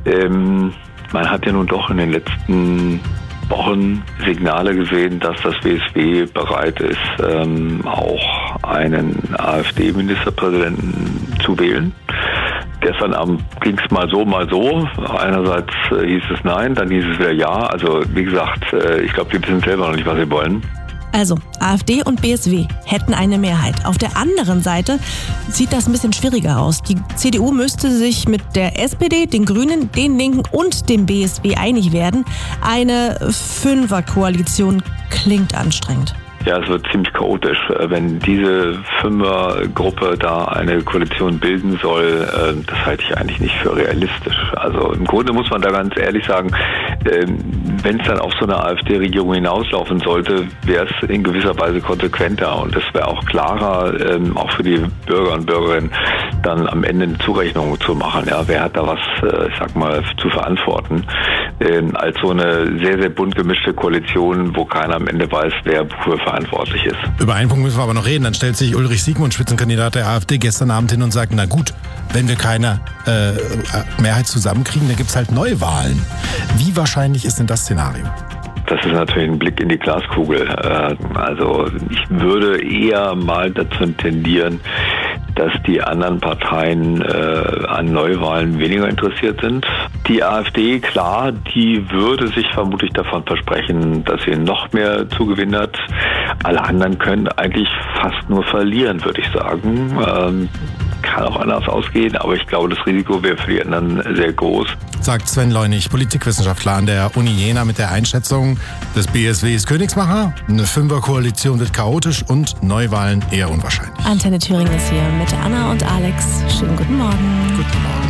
Man hat ja nun doch in den letzten Wochen Signale gesehen, dass das BSW bereit ist, auch einen AfD-Ministerpräsidenten zu wählen. Gestern Abend ging es mal so. Einerseits hieß es nein, dann hieß es wieder ja. Also wie gesagt, ich glaube, die wissen selber noch nicht, was sie wollen. Also, AfD und BSW hätten eine Mehrheit. Auf der anderen Seite sieht das ein bisschen schwieriger aus. Die CDU müsste sich mit der SPD, den Grünen, den Linken und dem BSW einig werden. Eine Fünferkoalition klingt anstrengend. Ja, es wird ziemlich chaotisch. Wenn diese Fünfergruppe da eine Koalition bilden soll, das halte ich eigentlich nicht für realistisch. Also im Grunde muss man da ganz ehrlich sagen, wenn es dann auf so eine AfD-Regierung hinauslaufen sollte, wäre es in gewisser Weise konsequenter und es wäre auch klarer, auch für die Bürger und Bürgerinnen, dann am Ende eine Zurechnung zu machen. Ja, wer hat da was, zu verantworten, als so eine sehr, sehr bunt gemischte Koalition, wo keiner am Ende weiß, wer wofür verantwortlich ist. Über einen Punkt müssen wir aber noch reden. Dann stellt sich Ulrich Siegmund, Spitzenkandidat der AfD, gestern Abend hin und sagt, na gut, wenn wir keine Mehrheit zusammenkriegen, dann gibt es halt Neuwahlen. Wie wahrscheinlich ist denn das Szenario? Das ist natürlich ein Blick in die Glaskugel. Also ich würde eher mal dazu tendieren, dass die anderen Parteien an Neuwahlen weniger interessiert sind. Die AfD, klar, die würde sich vermutlich davon versprechen, dass sie noch mehr Zugewinn hat. Alle anderen können eigentlich fast nur verlieren, würde ich sagen. Kann auch anders ausgehen, aber ich glaube, das Risiko wäre für die anderen sehr groß. Sagt Sven Leunig, Politikwissenschaftler an der Uni Jena, mit der Einschätzung des BSW ist Königsmacher, eine Fünferkoalition wird chaotisch und Neuwahlen eher unwahrscheinlich. Antenne Thüringen ist hier mit Anna und Alex. Schönen guten Morgen. Guten Morgen.